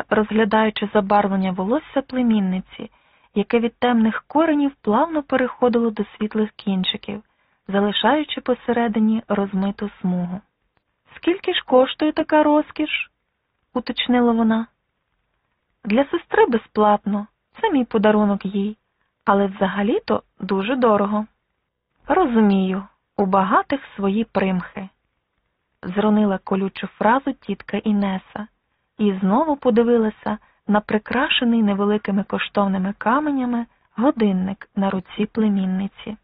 розглядаючи забарвлення волосся племінниці, яке від темних коренів плавно переходило до світлих кінчиків, залишаючи посередині розмиту смугу. «Скільки ж коштує така розкіш?» – уточнила вона. «Для сестри безплатно, це мій подарунок їй, але взагалі-то дуже дорого». «Розумію, у багатих свої примхи», – зронила колючу фразу тітка Інеса і знову подивилася на прикрашений невеликими коштовними каменями годинник на руці племінниці.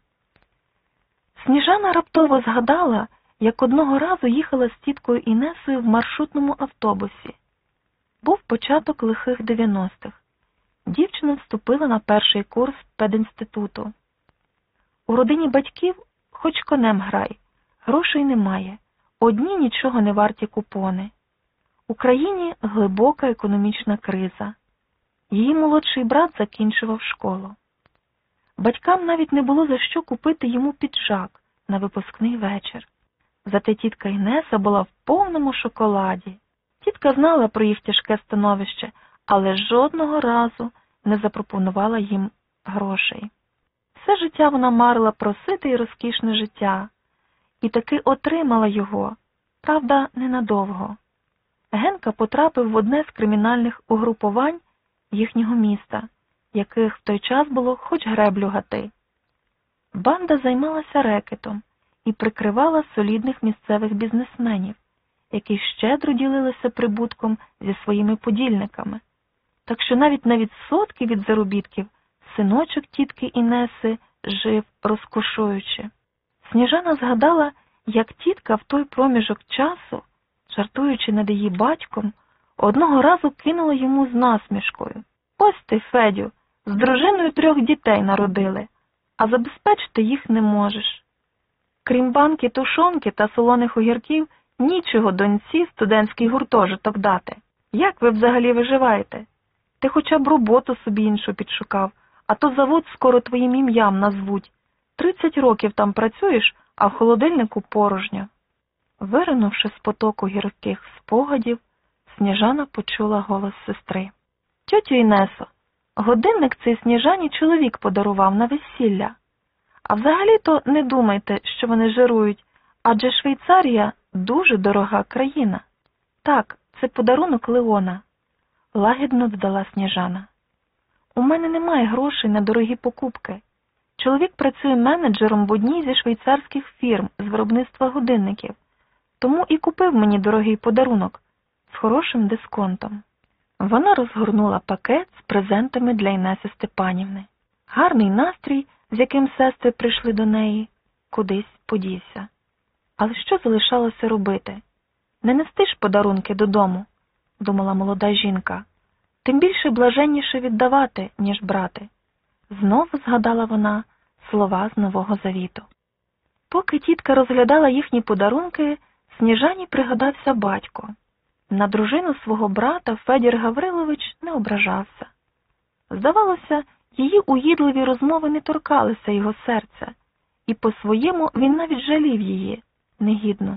Сніжана раптово згадала, як одного разу їхала з тіткою Інесою в маршрутному автобусі. Був початок лихих 90-х. Дівчина вступила на перший курс пединституту. У родині батьків хоч конем грай, грошей немає, одні нічого не варті купони. У країні глибока економічна криза. Її молодший брат закінчував школу. Батькам навіть не було за що купити йому піджак на випускний вечір. Зате тітка Інеса була в повному шоколаді. Тітка знала про їх тяжке становище, але жодного разу не запропонувала їм грошей. Все життя вона марила про сите і розкішне життя. І таки отримала його, правда, ненадовго. Генка потрапив в одне з кримінальних угрупувань їхнього міста, яких в той час було хоч греблю гати. Банда займалася рекетом і прикривала солідних місцевих бізнесменів, які щедро ділилися прибутком зі своїми подільниками. Так що навіть на відсотки від заробітків синочок тітки Інеси жив розкошуючи. Сніжана згадала, як тітка в той проміжок часу, жартуючи над її батьком, одного разу кинула йому з насмішкою: «Ось ти, Федю, з дружиною 3 дітей народили, а забезпечити їх не можеш. Крім банки тушонки та солоних огірків, нічого доньці студентський гуртожиток дати. Як ви взагалі виживаєте? Ти хоча б роботу собі іншу підшукав, а то завод скоро твоїм ім'ям назвуть. 30 років там працюєш, а в холодильнику порожньо». Виринувши з потоку гірких спогадів, Сніжана почула голос сестри. «Тьотю Інесо, годинник цей Сніжані чоловік подарував на весілля. А взагалі-то не думайте, що вони жирують, адже Швейцарія дуже дорога країна. Так, це подарунок Леона», – лагідно додала Сніжана. «У мене немає грошей на дорогі покупки. Чоловік працює менеджером в одній зі швейцарських фірм з виробництва годинників, тому і купив мені дорогий подарунок з хорошим дисконтом». Вона розгорнула пакет з презентами для Інеси Степанівни. Гарний настрій, з яким сестри прийшли до неї, кудись подівся. Але що залишалося робити? Не нести ж подарунки додому, думала молода жінка. Тим більше блаженніше віддавати, ніж брати. Знову згадала вона слова з Нового Завіту. Поки тітка розглядала їхні подарунки, Сніжані пригадався батько. На дружину свого брата Федір Гаврилович не ображався. Здавалося, її уїдливі розмови не торкалися його серця, і по-своєму він навіть жалів її, негідну.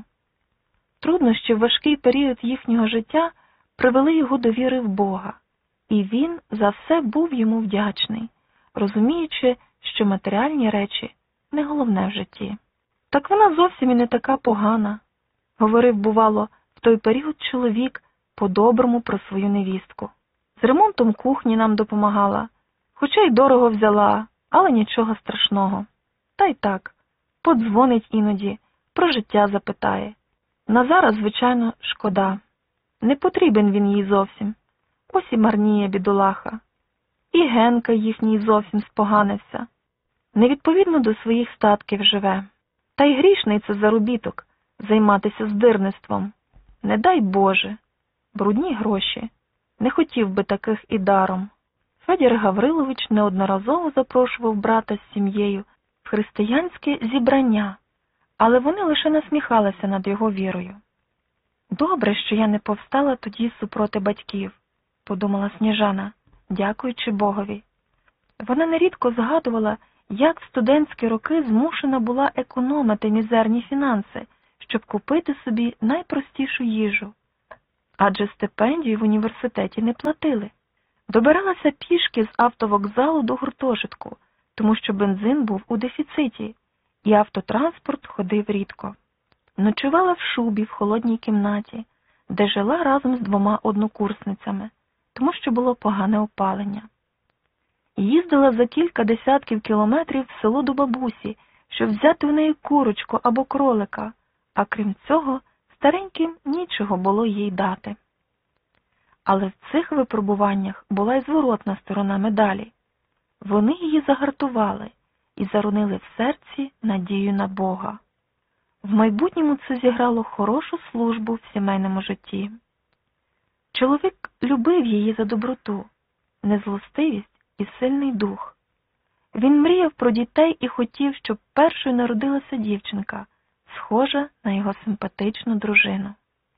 Труднощі в важкий період їхнього життя привели його до віри в Бога, і він за все був йому вдячний, розуміючи, що матеріальні речі не головне в житті. «Так вона зовсім і не така погана», – говорив, бувало, в той період чоловік по-доброму про свою невістку. «З ремонтом кухні нам допомагала, хоча й дорого взяла, але нічого страшного. Та й так, подзвонить іноді, про життя запитає. Назара, звичайно, шкода. Не потрібен він їй зовсім. Ось і марніє бідолаха. І Генка їхній зовсім споганився. Невідповідно до своїх статків живе. Та й грішний це заробіток – займатися здирництвом. Не дай Боже. Брудні гроші. Не хотів би таких і даром». Федір Гаврилович неодноразово запрошував брата з сім'єю в християнське зібрання, але вони лише насміхалися над його вірою. «Добре, що я не повстала тоді супроти батьків», – подумала Сніжана, дякуючи Богові. Вона нерідко згадувала, як в студентські роки змушена була економити мізерні фінанси, щоб купити собі найпростішу їжу. адже стипендію в університеті не платили. Добиралася пішки з автовокзалу до гуртожитку, тому що бензин був у дефіциті, і автотранспорт ходив рідко. Ночувала в шубі в холодній кімнаті, де жила разом з 2 однокурсницями, тому що було погане опалення. Їздила за кілька десятків кілометрів в село до бабусі, щоб взяти в неї курочку або кролика, а крім цього, стареньким нічого було їй дати. Але в цих випробуваннях була й зворотна сторона медалі. Вони її загартували і зарунили в серці надію на Бога. В майбутньому це зіграло хорошу службу в сімейному житті. Чоловік любив її за доброту, незлостивість і сильний дух. Він мріяв про дітей і хотів, щоб першою народилася дівчинка, схожа на його симпатичну дружину.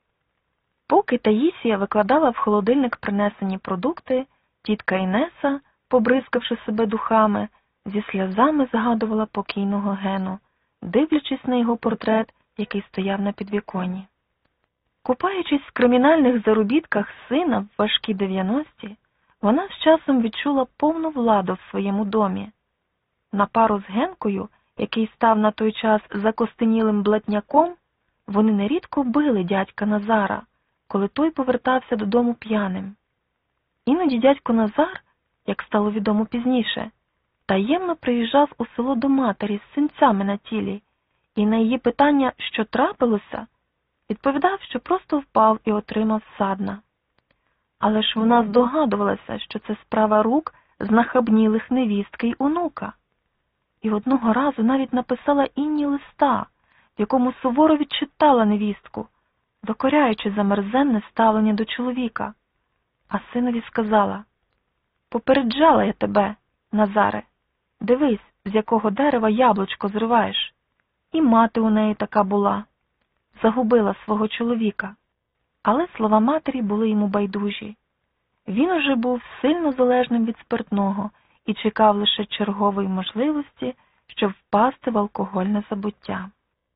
Поки Таїсія викладала в холодильник принесені продукти, тітка Інеса, побризкавши себе духами, зі сльозами згадувала покійного Гену, дивлячись на його портрет, який стояв на підвіконні. Купаючись в кримінальних заробітках сина в важкі 90-ті, вона з часом відчула повну владу в своєму домі. На пару з Генкою, який став на той час закостенілим блатняком, вони нерідко били дядька Назара, коли той повертався додому п'яним. Іноді дядько Назар, як стало відомо пізніше, таємно приїжджав у село до матері з синцями на тілі, і на її питання, що трапилося, відповідав, що просто впав і отримав садна. Але ж вона здогадувалася, що це справа рук знахабнілих невістки й онука. І одного разу навіть написала Інні листа, в якому суворо відчитала невістку, докоряючи за мерзенне ставлення до чоловіка. А синові сказала: «Попереджала я тебе, Назаре, дивись, з якого дерева яблучко зриваєш. І мати у неї така була. Загубила свого чоловіка». Але слова матері були йому байдужі. Він уже був сильно залежним від спиртного і чекав лише чергової можливості, щоб впасти в алкогольне забуття.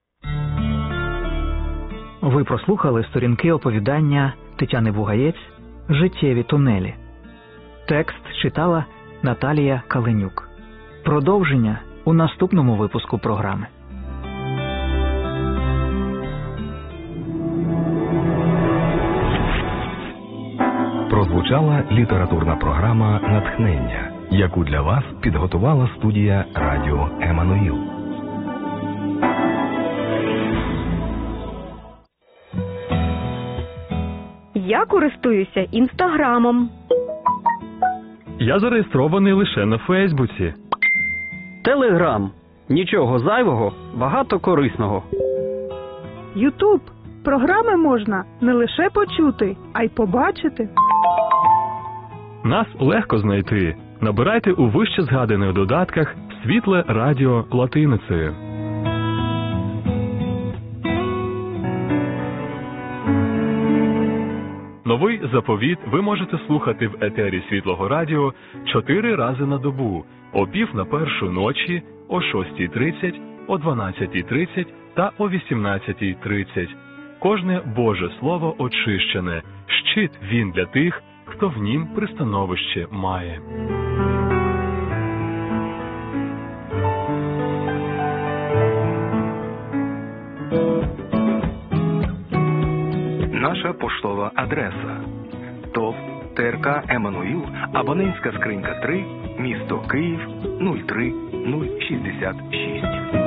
Ви прослухали сторінки оповідання Тетяни Бугаєць «Життєві тунелі». Текст читала Наталія Каленюк. Продовження у наступному випуску програми. Прозвучала літературна програма «Натхнення», яку для вас підготувала студія радіо «Еммануїл». Я користуюся Інстаграмом. Я зареєстрований лише на Фейсбуці. Телеграм. Нічого зайвого, багато корисного. Ютуб. Програми можна не лише почути, а й побачити. Нас легко знайти. Набирайте у вище згаданих додатках «Світле радіо» латиницею. Новий заповіт ви можете слухати в етері Світлого радіо 4 рази на добу, о 1:50 ночі, о 6:30, о 12:30 та о 18:30. Кожне Боже Слово очищене, щит він для тих, хто в нім пристановище має. Наша поштова адреса: ТОВ ТРК «Еммануїл», абонентська скринька 3, місто Київ 03066.